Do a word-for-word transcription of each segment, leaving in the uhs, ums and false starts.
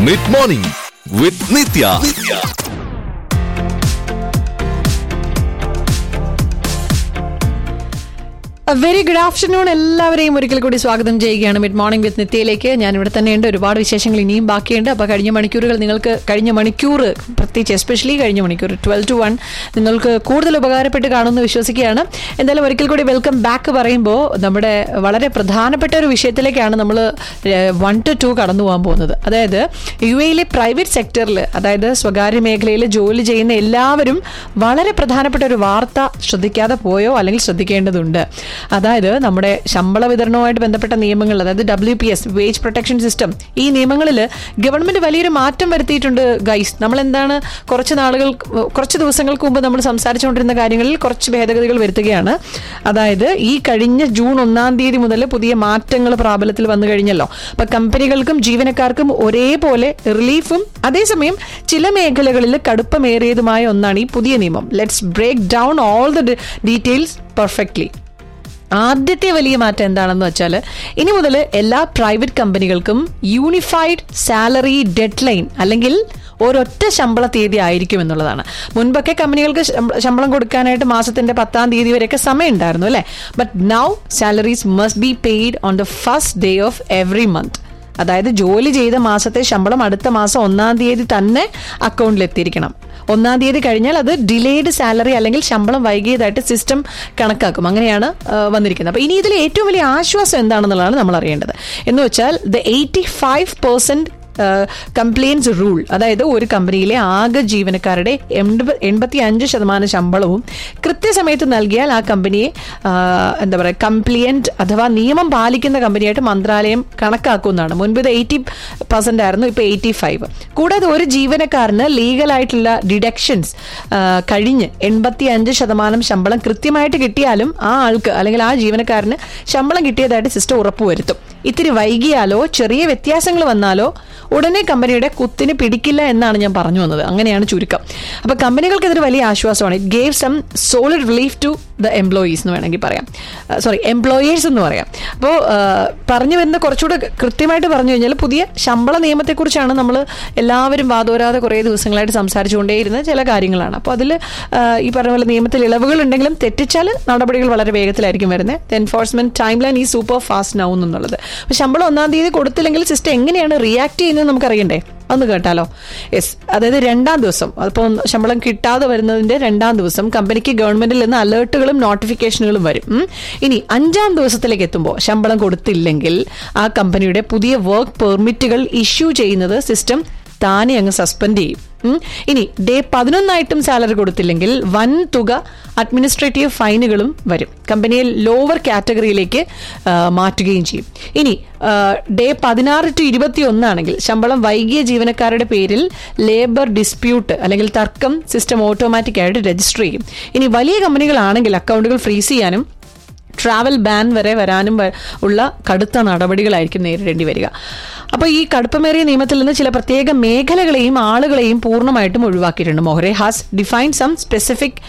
Mid morning വിത്ത് നിത്യ. Very good afternoon. എല്ലാവരെയും ഒരിക്കൽ കൂടി സ്വാഗതം ചെയ്യുകയാണ് മിഡ് മോർണിംഗ് വിത്ത് നിത്യയിലേക്ക്. ഞാൻ ഇവിടെ തന്നെയുണ്ട്. ഒരുപാട് വിശേഷങ്ങൾ ഇനിയും ബാക്കിയുണ്ട്. അപ്പോൾ കഴിഞ്ഞ മണിക്കൂറുകൾ നിങ്ങൾക്ക് കഴിഞ്ഞ മണിക്കൂർ പ്രത്യേകിച്ച് എസ്പെഷ്യലി കഴിഞ്ഞ മണിക്കൂർ ട്വൽവ് ടു വൺ നിങ്ങൾക്ക് കൂടുതൽ ഉപകാരപ്പെട്ട് കാണുമെന്ന് വിശ്വസിക്കുകയാണ്. എന്തായാലും ഒരിക്കൽ കൂടി വെൽക്കം ബാക്ക് പറയുമ്പോൾ നമ്മുടെ വളരെ പ്രധാനപ്പെട്ട ഒരു വിഷയത്തിലേക്കാണ് നമ്മൾ വൺ ടു ടു കടന്നു പോകാൻ പോകുന്നത്. അതായത് യു എയിലെ പ്രൈവറ്റ് സെക്ടറിൽ, അതായത് സ്വകാര്യ മേഖലയിൽ ജോലി ചെയ്യുന്ന എല്ലാവരും വളരെ പ്രധാനപ്പെട്ട ഒരു വാർത്ത ശ്രദ്ധിക്കാതെ പോയോ അല്ലെങ്കിൽ ശ്രദ്ധിക്കേണ്ടതുണ്ട്. അതായത് നമ്മുടെ ശമ്പള വിതരണവുമായിട്ട് ബന്ധപ്പെട്ട നിയമങ്ങൾ, അതായത് W P S wage protection system, ഈ നിയമങ്ങളിൽ ഗവൺമെന്റ് വലിയൊരു മാറ്റം വരുത്തിയിട്ടുണ്ട് ഗൈസ്. നമ്മൾ എന്താണ് കുറച്ച് നാളുകൾ കുറച്ച് ദിവസങ്ങൾക്ക് മുമ്പ് നമ്മൾ സംസാരിച്ചുകൊണ്ടിരുന്ന കാര്യങ്ങളിൽ കുറച്ച് ഭേദഗതികൾ വരുത്തുകയാണ്. അതായത് ഈ കഴിഞ്ഞ ജൂൺ ഒന്നാം തീയതി മുതൽ പുതിയ മാറ്റങ്ങൾ പ്രാബല്യത്തിൽ വന്നു കഴിഞ്ഞല്ലോ. അപ്പൊ കമ്പനികൾക്കും ജീവനക്കാർക്കും ഒരേപോലെ റിലീഫും അതേസമയം ചില മേഖലകളിൽ കടുപ്പമേറിയതുമായ ഒന്നാണ് ഈ പുതിയ നിയമം. Let's break down all the details perfectly. ആദ്യത്തെ വലിയ മാറ്റം എന്താണെന്ന് വെച്ചാൽ ഇനി മുതൽ എല്ലാ പ്രൈവറ്റ് കമ്പനികൾക്കും യൂണിഫൈഡ് സാലറി ഡെഡ് ലൈൻ അല്ലെങ്കിൽ ഒരൊറ്റ ശമ്പള തീയതി ആയിരിക്കും എന്നുള്ളതാണ്. മുൻപൊക്കെ കമ്പനികൾക്ക് ശമ്പളം കൊടുക്കാനായിട്ട് മാസത്തിന്റെ പത്താം തീയതി വരെയൊക്കെ സമയം ഉണ്ടായിരുന്നു അല്ലേ. But now salaries must be paid on the first day of every month. അതായത് ജോലി ചെയ്ത മാസത്തെ ശമ്പളം അടുത്ത മാസം ഒന്നാം തീയതി തന്നെ അക്കൗണ്ടിൽ എത്തിയിരിക്കണം. ഒന്നാം തീയതി കഴിഞ്ഞാൽ അത് ഡിലേഡ് സാലറി അല്ലെങ്കിൽ ശമ്പളം വൈകിയതായിട്ട് സിസ്റ്റം കണക്കാക്കും. അങ്ങനെയാണ് വന്നിരിക്കുന്നത്. അപ്പോൾ ഇനി ഇതിൽ ഏറ്റവും വലിയ ആശ്വാസം എന്താണെന്നുള്ളതാണ് നമ്മൾ അറിയേണ്ടത്. എന്ന് വെച്ചാൽ the eighty five percent compliance rule, അതായത് ഒരു കമ്പനിയിലെ ആകെ ജീവനക്കാരുടെ എൺപത്തി അഞ്ച് ശതമാനം ശമ്പളവും കൃത്യസമയത്ത് നൽകിയാൽ ആ കമ്പനിയെ എന്താ പറയുക കംപ്ലിയന്റ് അഥവാ നിയമം പാലിക്കുന്ന കമ്പനിയായിട്ട് മന്ത്രാലയം കണക്കാക്കുന്നതാണ്. മുൻപ് ഇത് എയ്റ്റി പെർസെന്റ് ആയിരുന്നു, ഇപ്പൊ എയ്റ്റി ഫൈവ്. കൂടാതെ ഒരു ജീവനക്കാരന് ലീഗലായിട്ടുള്ള ഡിഡക്ഷൻസ് കഴിഞ്ഞ് എൺപത്തി അഞ്ച് ശതമാനം ശമ്പളം കൃത്യമായിട്ട് കിട്ടിയാലും ആ ആൾക്ക് അല്ലെങ്കിൽ ആ ജീവനക്കാരന് ശമ്പളം കിട്ടിയതായിട്ട് സിസ്റ്റം ഉറപ്പുവരുത്തും. ഇത്തിരി വൈകിയാലോ ചെറിയ വ്യത്യാസങ്ങൾ വന്നാലോ ഉടനെ കമ്പനിയുടെ കുത്തിന് പിടിക്കില്ല എന്നാണ് ഞാൻ പറഞ്ഞു വന്നത്. അങ്ങനെയാണ് ചുരുക്കം. അപ്പൊ കമ്പനികൾക്ക് ഇതൊരു വലിയ ആശ്വാസമാണ്. It gave some solid relief to the employees എന്ന് വേണമെങ്കിൽ പറയാം, സോറി എംപ്ലോയേഴ്സ് എന്ന് പറയാം. അപ്പോൾ പറഞ്ഞു വരുന്ന കുറച്ചുകൂടെ കൃത്യമായിട്ട് പറഞ്ഞു കഴിഞ്ഞാൽ പുതിയ ശമ്പള നിയമത്തെക്കുറിച്ചാണ് നമ്മൾ എല്ലാവരും വാദോരാതെ കുറേ ദിവസങ്ങളായിട്ട് സംസാരിച്ചുകൊണ്ടേയിരുന്ന ചില കാര്യങ്ങളാണ്. അപ്പോൾ അതിൽ ഈ പറഞ്ഞ പോലെ നിയമത്തിൽ ഇളവുകൾ ഉണ്ടെങ്കിലും തെറ്റിച്ചാൽ നടപടികൾ വളരെ വേഗത്തിലായിരിക്കും വരുന്നത്. ദ എൻഫോഴ്സ്മെന്റ് ടൈം ലൈൻ ഈ സൂപ്പർ ഫാസ്റ്റ് നൗ എന്നുള്ളത്. അപ്പോൾ ശമ്പളം ഒന്നാം തീയതി കൊടുത്തില്ലെങ്കിൽ സിസ്റ്റം എങ്ങനെയാണ് റിയാക്ട് ചെയ്യുന്നത് നമുക്കറിയണ്ടേ? ഒന്ന് കേട്ടാലോ. യെസ്, അതായത് രണ്ടാം ദിവസം, അപ്പോൾ ശമ്പളം കിട്ടാതെ വരുന്നതിന്റെ രണ്ടാം ദിവസം കമ്പനിക്ക് ഗവൺമെന്റിൽ നിന്ന് അലേർട്ടുകളും നോട്ടിഫിക്കേഷനുകളും വരും. ഇനി അഞ്ചാം ദിവസത്തിലേക്ക് എത്തുമ്പോൾ ശമ്പളം കൊടുത്തില്ലെങ്കിൽ ആ കമ്പനിയുടെ പുതിയ വർക്ക് പെർമിറ്റുകൾ ഇഷ്യൂ ചെയ്യുന്നത് സിസ്റ്റം താനെ അങ്ങ് സസ്പെൻഡ് ചെയ്യും. ഇനി ഡേ പതിനൊന്നായിട്ടും സാലറി കൊടുത്തില്ലെങ്കിൽ വൻ തുക അഡ്മിനിസ്ട്രേറ്റീവ് ഫൈനുകളും വരും. കമ്പനിയെ ലോവർ കാറ്റഗറിയിലേക്ക് മാറ്റുകയും ചെയ്യും. ഇനി ഡേ പതിനാറ് ടു ഇരുപത്തി ഒന്നാണെങ്കിൽ ശമ്പളം വൈകിയ ജീവനക്കാരുടെ പേരിൽ ലേബർ ഡിസ്പ്യൂട്ട് അല്ലെങ്കിൽ തർക്കം സിസ്റ്റം ഓട്ടോമാറ്റിക്കായിട്ട് രജിസ്റ്റർ ചെയ്യും. ഇനി വലിയ കമ്പനികളാണെങ്കിൽ അക്കൗണ്ടുകൾ ഫ്രീസ് ചെയ്യാനും ട്രാവൽ ബാൻ വരെ വരാനും ഉള്ള കടുത്ത നടപടികളായിരിക്കും നേരിടേണ്ടി വരിക. അപ്പോൾ ഈ കടുപ്പമേറിയ നിയമത്തിൽ നിന്ന് ചില പ്രത്യേക മേഖലകളെയും ആളുകളെയും പൂർണ്ണമായിട്ടും ഒഴിവാക്കിയിട്ടുണ്ട്. മൊഹ്റെ has define some specific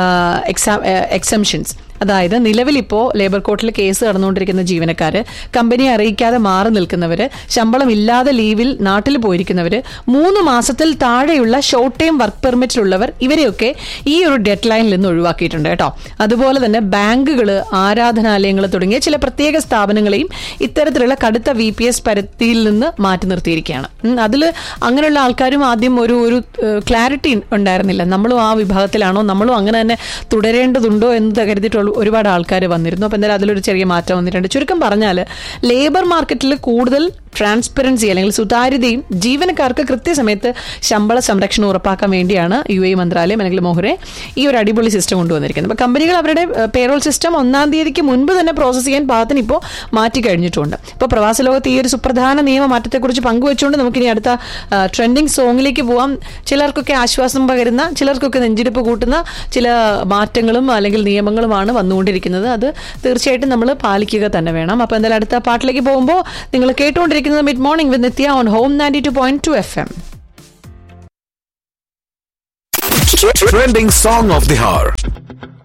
exemptions. അതായത് നിലവിലിപ്പോൾ ലേബർ കോർട്ടിൽ കേസ് നടന്നുകൊണ്ടിരിക്കുന്ന ജീവനക്കാര്, കമ്പനിയെ അറിയിക്കാതെ മാറി നിൽക്കുന്നവര്, ശമ്പളം ഇല്ലാതെ ലീവിൽ നാട്ടിൽ പോയിരിക്കുന്നവര്, മൂന്ന് മാസത്തിൽ താഴെയുള്ള ഷോർട്ട് ടൈം വർക്ക് പെർമിറ്റിലുള്ളവർ, ഇവരെയൊക്കെ ഈ ഒരു ഡെഡ് ലൈനിൽ നിന്ന് ഒഴിവാക്കിയിട്ടുണ്ട് കേട്ടോ. അതുപോലെ തന്നെ ബാങ്കുകൾ, ആരാധനാലയങ്ങൾ തുടങ്ങിയ ചില പ്രത്യേക സ്ഥാപനങ്ങളെയും ഇത്തരത്തിലുള്ള കടുത്ത വി പി എസ് പരിധിയിൽ നിന്ന് മാറ്റി നിർത്തിയിരിക്കുകയാണ്. അതിൽ അങ്ങനെയുള്ള ആൾക്കാരും ആദ്യം ഒരു ഒരു ക്ലാരിറ്റി ഉണ്ടായിരുന്നില്ല. നമ്മളും ആ വിഭാഗത്തിലാണോ, നമ്മളും അങ്ങനെ തന്നെ തുടരേണ്ടതുണ്ടോ എന്ന് കരുതിയിട്ടുള്ള ഒരുപാട് ആൾക്കാർ വന്നിരുന്നു. അപ്പോൾ എന്തായാലും അതിലൊരു ചെറിയ മാറ്റം വന്നിട്ടുണ്ട്. ചുരുക്കം പറഞ്ഞാൽ ലേബർ മാർക്കറ്റിൽ കൂടുതൽ ട്രാൻസ്പെറൻസി അല്ലെങ്കിൽ സുതാര്യതയും ജീവനക്കാർക്ക് കൃത്യസമയത്ത് ശമ്പള സംരക്ഷണം ഉറപ്പാക്കാൻ വേണ്ടിയാണ് യു എ മന്ത്രാലയം അല്ലെങ്കിൽ മൊഹ്റെ ഈ ഒരു അടിപൊളി സിസ്റ്റം കൊണ്ടുവന്നിരിക്കുന്നത്. അപ്പോൾ കമ്പനികൾ അവരുടെ പേറോൾ സിസ്റ്റം ഒന്നാം തീയതിക്ക് മുൻപ് തന്നെ പ്രോസസ് ചെയ്യാൻ പാകത്തിന് ഇപ്പോൾ മാറ്റി കഴിഞ്ഞിട്ടുണ്ട്. ഇപ്പോൾ പ്രവാസ ലോകത്ത് ഈ ഒരു സുപ്രധാന നിയമ മാറ്റത്തെക്കുറിച്ച് പങ്കുവെച്ചുകൊണ്ട് നമുക്കിനി അടുത്ത ട്രെൻഡിങ് സോങ്ങിലേക്ക് പോവാം. ചിലർക്കൊക്കെ ആശ്വാസം പകരുന്ന, ചിലർക്കൊക്കെ നെഞ്ചിടിപ്പ് കൂട്ടുന്ന ചില മാറ്റങ്ങളും അല്ലെങ്കിൽ നിയമങ്ങളുമാണ് വന്നുകൊണ്ടിരിക്കുന്നത്. അത് തീർച്ചയായിട്ടും നമ്മൾ പാലിക്കുക തന്നെ വേണം. അപ്പോൾ എന്തായാലും അടുത്ത പാട്ടിലേക്ക് പോകുമ്പോൾ നിങ്ങൾ കേട്ടുകൊണ്ടിരിക്കുന്നത് mid morning with Nithya on home ninety two point two F M. Trending song of the hour.